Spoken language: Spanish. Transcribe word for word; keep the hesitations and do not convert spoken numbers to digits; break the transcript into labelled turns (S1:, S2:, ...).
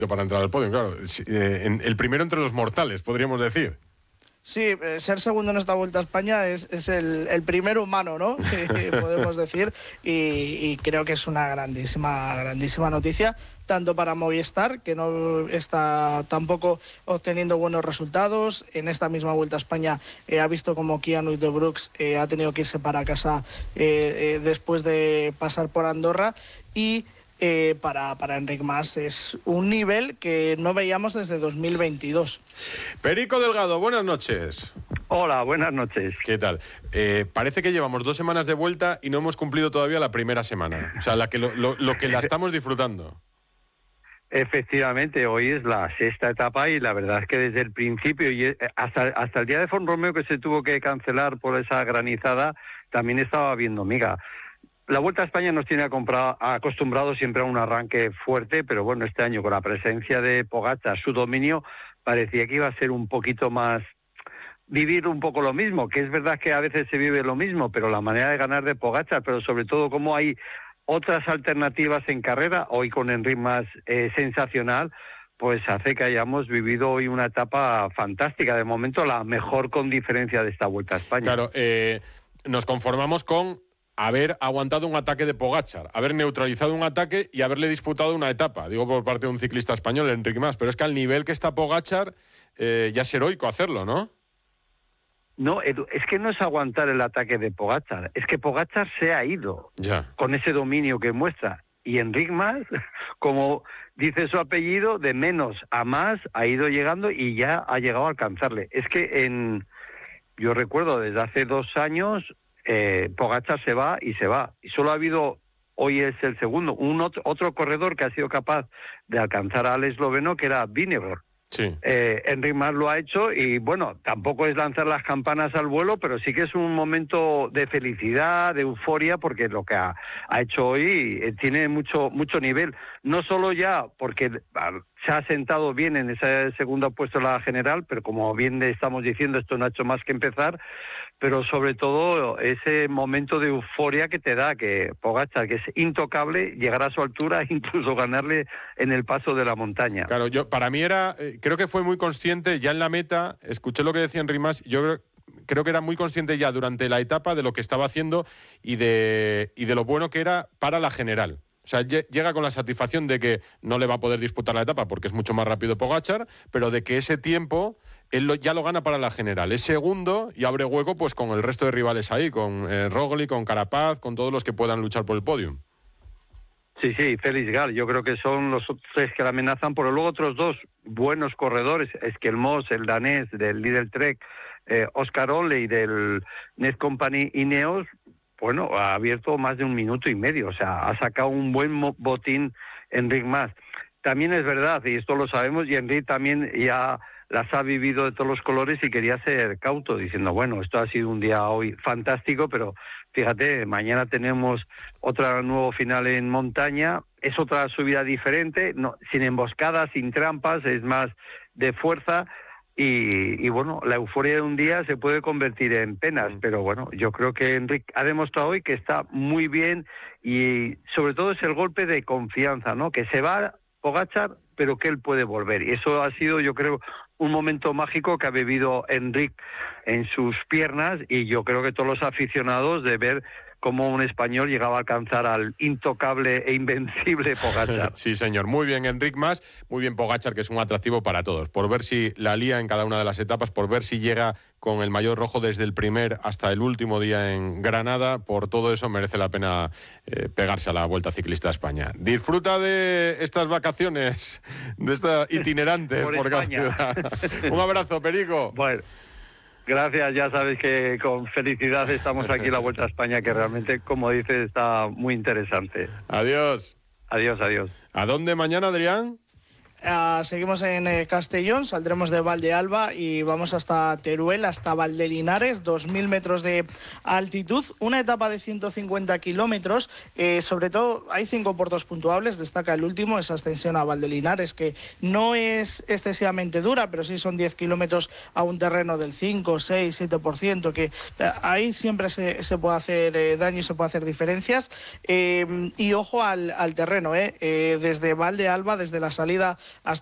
S1: para entrar al podio, claro. El primero entre los mortales, podríamos decir.
S2: Sí, ser segundo en esta Vuelta a España es, es el, el primer humano, ¿no? Podemos decir, y, y creo que es una grandísima, grandísima noticia, tanto para Movistar, que no está tampoco obteniendo buenos resultados. En esta misma Vuelta a España eh, ha visto como Keanu de Brooks eh, ha tenido que irse para casa eh, eh, después de pasar por Andorra, y Eh, para, para Enric Mas es un nivel que no veíamos desde dos mil veintidós.
S1: Perico Delgado, buenas noches.
S3: Hola, buenas noches.
S1: ¿Qué tal? Eh, parece que llevamos dos semanas de vuelta y no hemos cumplido todavía la primera semana. O sea, la que lo, lo, lo que la estamos disfrutando.
S3: Efectivamente, hoy es la sexta etapa y la verdad es que desde el principio y hasta, hasta el día de Font-Romeu, que se tuvo que cancelar por esa granizada, también estaba viendo miga. La Vuelta a España nos tiene acostumbrados siempre a un arranque fuerte, pero bueno, este año con la presencia de Pogačar, su dominio, parecía que iba a ser un poquito más, vivir un poco lo mismo, que es verdad que a veces se vive lo mismo, pero la manera de ganar de Pogačar, pero sobre todo como hay otras alternativas en carrera, hoy con Enric Mas eh, sensacional, pues hace que hayamos vivido hoy una etapa fantástica, de momento la mejor con diferencia de esta Vuelta a España.
S1: Claro, eh, nos conformamos con haber aguantado un ataque de Pogačar, haber neutralizado un ataque y haberle disputado una etapa, digo por parte de un ciclista español, Enric Mas, pero es que al nivel que está Pogačar eh, ya es heroico hacerlo, ¿no?
S3: No, Edu, es que no es aguantar el ataque de Pogačar, es que Pogačar se ha ido
S1: ya
S3: con ese dominio que muestra, y Enric Mas, como dice su apellido, de menos a más ha ido llegando y ya ha llegado a alcanzarle. Es que en, yo recuerdo desde hace dos años Eh, Pogačar se va y se va, y solo ha habido, hoy es el segundo, un otro, otro corredor que ha sido capaz de alcanzar al esloveno, que era Vingegaard.
S1: Sí.
S3: Eh, Enric Mas lo ha hecho y bueno, tampoco es lanzar las campanas al vuelo, pero sí que es un momento de felicidad, de euforia, porque lo que ha, ha hecho hoy eh, tiene mucho mucho nivel, no solo ya porque se ha sentado bien en ese segundo puesto en la general, pero como bien estamos diciendo, esto no ha hecho más que empezar, pero sobre todo ese momento de euforia que te da, que Pogačar, que es intocable, llegar a su altura, incluso ganarle en el paso de la montaña.
S1: Claro, yo para mí era, eh, creo que fue muy consciente ya en la meta, escuché lo que decía Enric Mas, yo creo, creo que era muy consciente ya durante la etapa de lo que estaba haciendo y de, y de lo bueno que era para la general. O sea, llega con la satisfacción de que no le va a poder disputar la etapa porque es mucho más rápido Pogačar, pero de que ese tiempo él lo, ya lo gana para la general. Es segundo y abre hueco pues con el resto de rivales ahí, con eh, Roglic, con Carapaz, con todos los que puedan luchar por el podium.
S3: Sí, sí, Félix Gall, yo creo que son los tres que la amenazan, pero luego otros dos buenos corredores, Esquelmós, el danés del Lidl Trek, eh, Oscar Ole y del Net Company Ineos, bueno, ha abierto más de un minuto y medio, o sea, ha sacado un buen botín Enric Mas. También es verdad, y esto lo sabemos, y Enric también ya las ha vivido de todos los colores y quería ser cauto, diciendo, bueno, esto ha sido un día hoy fantástico, pero fíjate, mañana tenemos otro nuevo final en montaña, es otra subida diferente, no, sin emboscadas, sin trampas, es más de fuerza, y, y bueno, la euforia de un día se puede convertir en penas, pero bueno, yo creo que Enric ha demostrado hoy que está muy bien, y sobre todo es el golpe de confianza, ¿no? Que se va Pogačar, pero que él puede volver, y eso ha sido, yo creo, un momento mágico que ha vivido Enric en sus piernas, y yo creo que todos los aficionados de ver cómo un español llegaba a alcanzar al intocable e invencible Pogačar.
S1: Sí, señor. Muy bien, Enric Mas. Muy bien, Pogačar, que es un atractivo para todos. Por ver si la lía en cada una de las etapas, por ver si llega con el maillot rojo desde el primer hasta el último día en Granada. Por todo eso merece la pena eh, pegarse a la Vuelta Ciclista a España. Disfruta de estas vacaciones, de esta itinerante por, por cada ciudad. Un abrazo, Perico.
S3: Bueno. Gracias, ya sabes que con felicidad estamos aquí en la Vuelta a España, que realmente, como dices, está muy interesante.
S1: Adiós.
S3: Adiós, adiós.
S1: ¿A dónde mañana, Adrián?
S2: Uh, seguimos en eh, Castellón, saldremos de Valdealba y vamos hasta Teruel, hasta Valdelinares, dos mil metros de altitud, una etapa de ciento cincuenta kilómetros, eh, sobre todo hay cinco puertos puntuables, destaca el último, esa ascensión a Valdelinares, que no es excesivamente dura, pero sí son diez kilómetros a un terreno del cinco, seis, siete por ciento, que eh, ahí siempre se, se puede hacer eh, daño y se puede hacer diferencias, eh, y ojo al, al terreno, eh, eh, desde Valdealba, desde la salida hasta